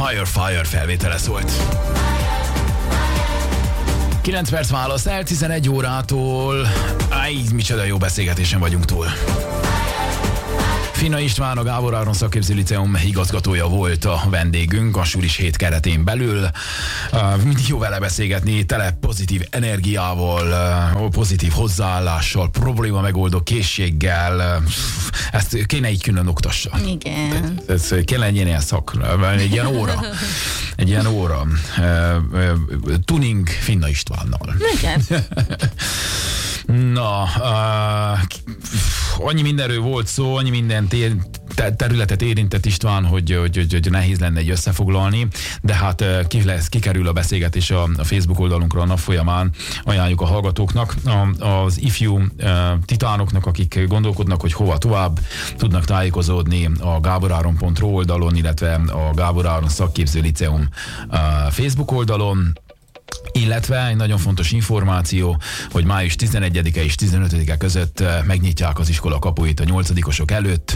Fire felvétele szólt. 9 perc válasz el, 11 órától. Micsoda jó beszélgetésen vagyunk túl. Finna István, a Gábor Áron Szakképző Liceum igazgatója volt a vendégünk a Sulis hét keretén belül. Mindig jó vele beszélgetni, tele pozitív energiával, pozitív hozzáállással, probléma megoldó készséggel. Ezt kéne így külön oktassa. Igen. Ez kéne egy ilyen egy ilyen óra. Tuning Finna Istvánnal. Igen. Na, annyi mindenről volt szó, annyi minden területet érintett István, hogy nehéz lenne egy összefoglalni, de hát kikerül a beszélgetés a Facebook oldalunkra a nap folyamán. Ajánljuk a hallgatóknak, az ifjú titánoknak, akik gondolkodnak, hogy hova tovább, tudnak tájékozódni a gáboráron.ru oldalon, illetve a Gábor Áron Szakképző Liceum Facebook oldalon. Illetve egy nagyon fontos információ, hogy május 11-e és 15-e között megnyitják az iskola kapuit a 8-osok előtt,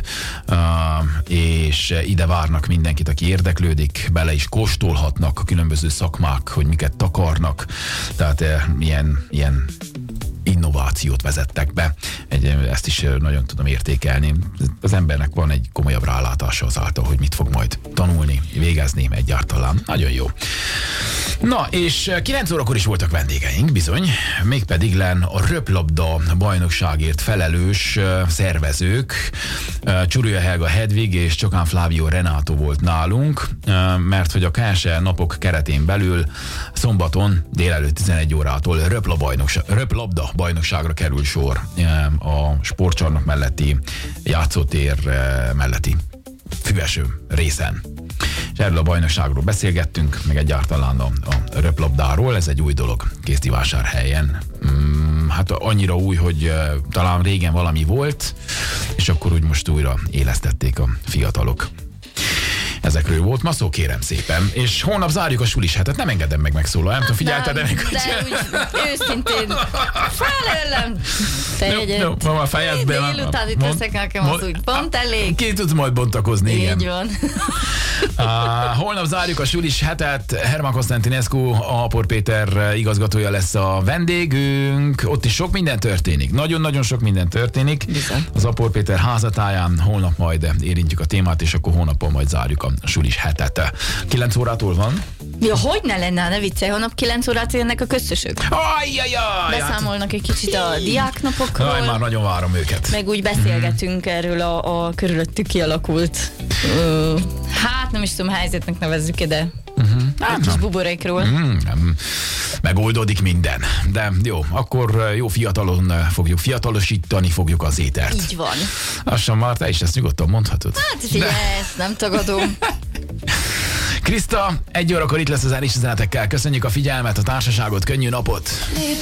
és ide várnak mindenkit, aki érdeklődik, bele is kóstolhatnak a különböző szakmák, hogy miket takarnak, tehát ilyen innovációt vezettek be. Ezt is nagyon tudom értékelni. Az embernek van egy komolyabb rálátása azáltal, hogy mit fog majd tanulni, végezni egyáltalán. Nagyon jó. Na, és 9 órakor is voltak vendégeink, bizony, mégpedig len a röplabda bajnokságért felelős szervezők. Csurúja Helga Hedvig és Csokán Flávio Renato volt nálunk, mert hogy a KSE napok keretén belül szombaton délelőtt 11 órától röplabda bajnokságra kerül sor a sportcsarnok melletti játszótér melletti füveső részen. És erről a bajnokságról beszélgettünk, meg egyáltalán a röplabdáról, ez egy új dolog Kézdivásárhelyen. Hát annyira új, hogy talán régen valami volt, és akkor úgy most újra élesztették a fiatalok. Ezekről volt ma szó, kérem szépen. És holnap zárjuk a sulis hetet, nem engedem meg megszólal. Nem tudom, figyelted ennek, hogy... De úgy őszintén felelem. No, fejezd be. Délután itt leszek nekem az úgy pont elég. Ki tudsz majd bontakozni, igen. Így van. Holnap zárjuk a sulis hetet. Herman Konstantinescu, a Apor Péter igazgatója lesz a vendégünk. Ott is sok minden történik. Nagyon-nagyon sok minden történik. Bizony. Az Apor Péter házatáján holnap majd érintjük a témát, és akkor hónapon majd zárjuk a sulis hetet. 9 órától van? Ja, hogy ne lenne, ne viccelj, holnap 9 órát jönnek a közösök. Ajjajjaj! Beszámolnak egy kicsit a diáknapokról. Aj, már nagyon várom őket. Meg úgy beszélgetünk erről a körülöttük kialakult, hát nem is tudom, helyzetnek nevezzük de kis buborékról. Megoldódik minden. De jó, akkor jó fiatalon fogjuk fiatalosítani, fogjuk az étert. Így van. Lassan már te is ezt nyugodtan mondhatod. Hát figyelj, ezt nem tagadom. Kriszta, 1 órakor itt lesz az zenés üzenetekkel. Köszönjük a figyelmet, a társaságot, könnyű napot!